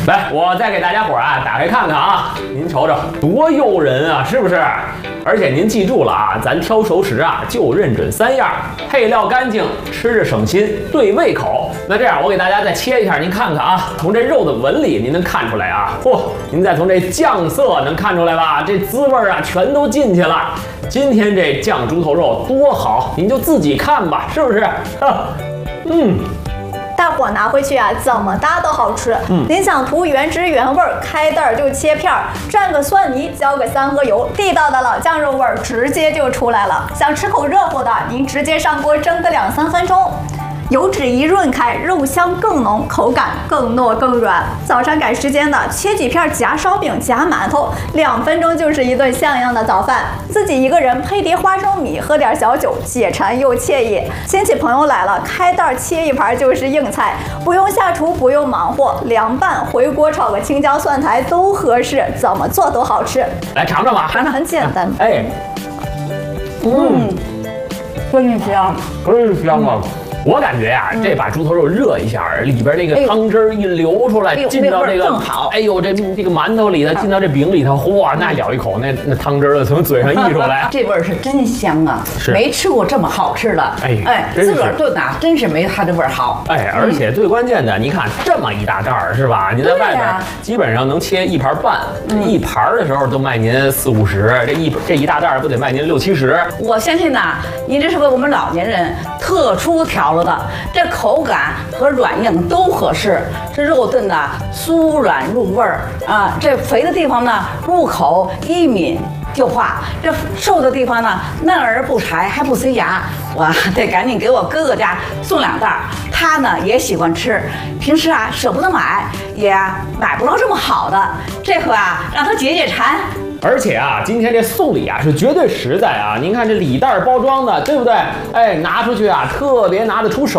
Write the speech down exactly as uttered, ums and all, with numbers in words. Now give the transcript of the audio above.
来，我再给大家伙啊打开看看啊，您瞅瞅多诱人啊，是不是？而且您记住了啊，咱挑熟食啊就认准三样：配料干净，吃着省心，对胃口。那这样，我给大家再切一下，您看看啊，从这肉的纹理您能看出来啊，嚯，您再从这酱色能看出来吧？这滋味啊全都进去了。今天这酱猪头肉多好，您就自己看吧，是不是？嗯。 大伙拿回去啊，怎么搭都好吃。嗯，您想图原汁原味儿，开袋儿就切片儿，蘸个蒜泥，浇个三合油，地道的老酱肉味儿直接就出来了。想吃口热乎的，您直接上锅蒸个两三分钟。油脂一润开，肉香更浓，口感更糯更软。早上赶时间的，切几片夹烧饼、夹馒头，两分钟就是一顿像样的早饭。自己一个人配碟花生米，喝点小酒，解馋又惬意。亲戚朋友来了，开袋切一盘就是硬菜，不用下厨，不用忙活，凉拌、回锅炒个青椒蒜苔都合适，怎么做都好吃。 来尝尝吧， 尝尝很简单。 哎， 嗯，真香， 真香啊！我感觉呀、啊，这把猪头肉热一下，里边那个汤汁儿一流出来，哎、进到这个，哎呦，这这个馒头里头，进到这饼里头，哇，那咬一口，那那汤汁儿从嘴上溢出来， 这味儿是真香啊！是没吃过这么好吃的，哎哎，自个儿炖呐，真是没它这味儿好。 哎，而且最关键的，你看这么一大袋儿是吧？你在外边基本上能切一盘半，嗯、一盘的时候都卖您四五十，这一这一大袋儿不得卖您六七十？ 我相信呐，您这是为我们老年人特殊调了的，这口感和软硬都合适。这肉炖的酥软入味儿啊，这肥的地方呢入口一抿就化，这瘦的地方呢嫩而不柴还不塞牙。我得赶紧给我哥哥家送两袋，他呢也喜欢吃，平时啊舍不得买，也买不着这么好的，这回啊让他解解馋。 而且啊，今天这送礼啊是绝对实在啊！您看这礼袋包装的，对不对？哎，拿出去啊，特别拿得出手。